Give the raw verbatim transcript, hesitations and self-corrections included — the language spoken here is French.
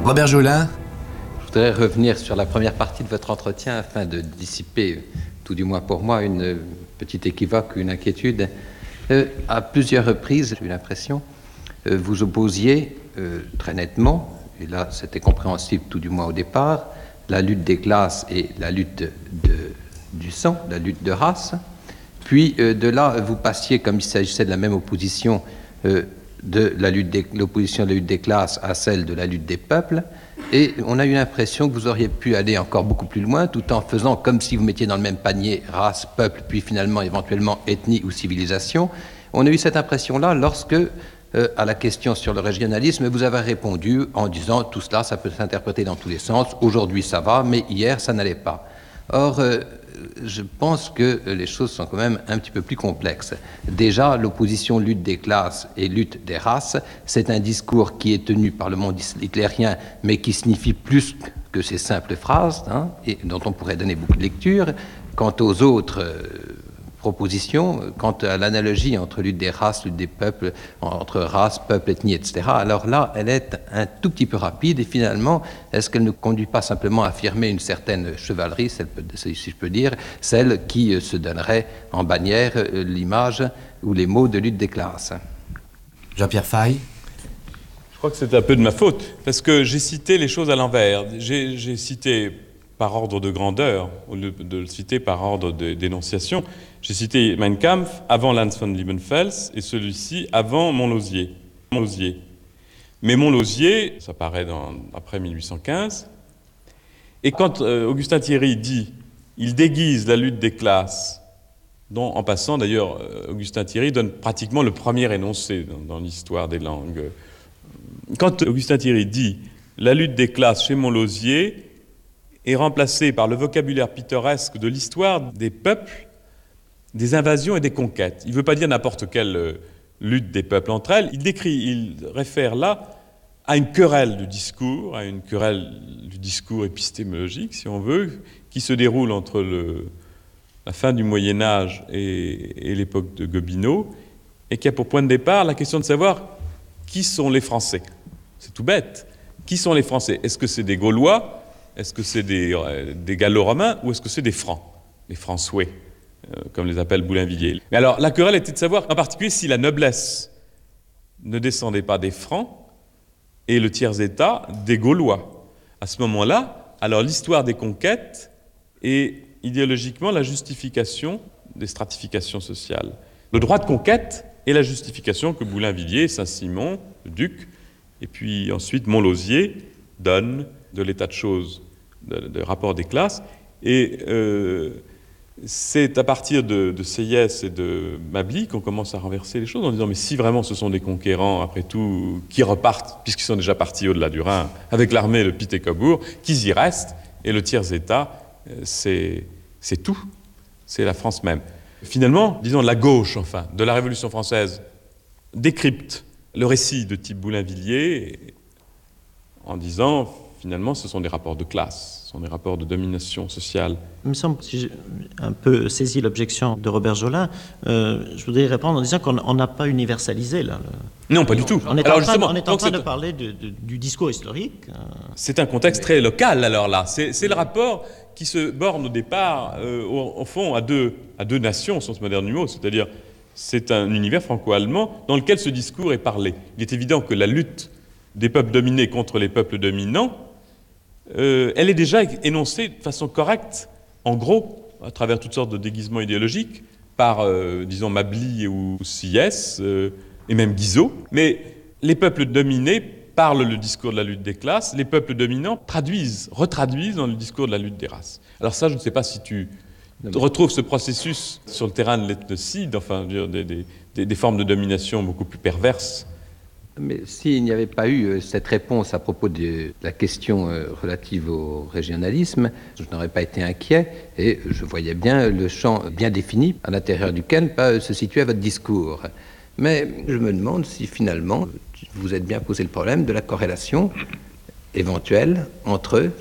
Robert Jolin. Je voudrais revenir sur la première partie de votre entretien afin de dissiper, tout du moins pour moi, une petite équivoque, une inquiétude. Euh, à plusieurs reprises, j'ai eu l'impression, euh, vous opposiez euh, très nettement, et là c'était compréhensible tout du moins au départ, la lutte des classes et la lutte de, de, du sang, la lutte de race. Puis euh, de là, vous passiez, comme il s'agissait de la même opposition, euh, de la lutte des, l'opposition de la lutte des classes à celle de la lutte des peuples. Et on a eu l'impression que vous auriez pu aller encore beaucoup plus loin, tout en faisant comme si vous mettiez dans le même panier race, peuple, puis finalement éventuellement ethnie ou civilisation. On a eu cette impression-là lorsque, euh, à la question sur le régionalisme, vous avez répondu en disant tout cela, ça peut s'interpréter dans tous les sens. Aujourd'hui, ça va, mais hier, ça n'allait pas. Or, euh, je pense que les choses sont quand même un petit peu plus complexes. Déjà, l'opposition lutte des classes et lutte des races, c'est un discours qui est tenu par le monde hitlérien, mais qui signifie plus que ces simples phrases, hein, et dont on pourrait donner beaucoup de lectures. Quant aux autres euh, propositions, quant à l'analogie entre lutte des races, lutte des peuples, entre race, peuple, ethnie, et cetera, alors là, elle est un tout petit peu rapide, et finalement, est-ce qu'elle ne conduit pas simplement à affirmer une certaine chevalerie, celle, si je peux dire, celle qui se donnerait en bannière l'image ou les mots de lutte des classes? Jean-Pierre Faye. Je crois que c'est un peu de ma faute, parce que j'ai cité les choses à l'envers. J'ai, j'ai cité par ordre de grandeur, au lieu de le citer par ordre de, d'énonciation. J'ai cité Mein Kampf avant Lanz von Liebenfels et celui-ci avant Montlosier. Montlosier. Mais Montlosier, ça paraît dans, après mille huit cent quinze, et quand euh, Augustin Thierry dit « il déguise la lutte des classes », dont en passant d'ailleurs euh, Augustin Thierry donne pratiquement le premier énoncé dans, dans l'histoire des langues. Quand Augustin Thierry dit « la lutte des classes chez Montlosier », est remplacé par le vocabulaire pittoresque de l'histoire des peuples, des invasions et des conquêtes. Il ne veut pas dire n'importe quelle euh, lutte des peuples entre elles. Il décrit, il réfère là à une querelle du discours, à une querelle du discours épistémologique, si on veut, qui se déroule entre le, la fin du Moyen-Âge et, et l'époque de Gobineau, et qui a pour point de départ la question de savoir qui sont les Français. C'est tout bête. Qui sont les Français? Est-ce que c'est des Gaulois? Est-ce que c'est des, euh, des Gallo-Romains ou est-ce que c'est des Francs, les François, euh, comme les appelle Boulainvilliers? Mais alors, la querelle était de savoir, en particulier, si la noblesse ne descendait pas des Francs et le tiers-État des Gaulois. À ce moment-là, alors l'histoire des conquêtes est idéologiquement la justification des stratifications sociales. Le droit de conquête est la justification que Boulainvilliers, Saint-Simon, le duc, et puis ensuite Montlosier donnent de l'état de choses, de, de rapport des classes. Et euh, c'est à partir de, de Sieyès et de Mably qu'on commence à renverser les choses en disant mais si vraiment ce sont des conquérants, après tout, qui repartent, puisqu'ils sont déjà partis au-delà du Rhin, avec l'armée de Pitt et Cobourg, qu'ils y restent, et le tiers-État, c'est, c'est tout, c'est la France même. Finalement, disons la gauche, enfin, de la Révolution française, décrypte le récit de type Boulainvilliers en disant finalement, ce sont des rapports de classe, ce sont des rapports de domination sociale. Il me semble, si j'ai un peu saisi l'objection de Robert Jolin, euh, je voudrais répondre en disant qu'on n'a pas universalisé là. Le... Non, pas du tout. On est alors, en train, justement, on est en train c'est... de parler de, de, du discours historique. Euh... C'est un contexte très local, alors là. C'est, c'est le rapport qui se borne au départ, euh, au, au fond, à deux, à deux nations, au sens moderne du mot, c'est-à-dire c'est un univers franco-allemand dans lequel ce discours est parlé. Il est évident que la lutte des peuples dominés contre les peuples dominants, Euh, elle est déjà énoncée de façon correcte, en gros, à travers toutes sortes de déguisements idéologiques, par, euh, disons, Mably ou Sieyès, euh, et même Guizot. Mais les peuples dominés parlent le discours de la lutte des classes, les peuples dominants traduisent, retraduisent dans le discours de la lutte des races. Alors ça, je ne sais pas si tu retrouves ce processus sur le terrain de l'ethnocide, enfin, des, des, des, des formes de domination beaucoup plus perverses. Mais s'il n'y avait pas eu cette réponse à propos de la question relative au régionalisme, je n'aurais pas été inquiet et je voyais bien le champ bien défini à l'intérieur duquel se situait votre discours. Mais je me demande si finalement vous êtes bien posé le problème de la corrélation éventuelle entre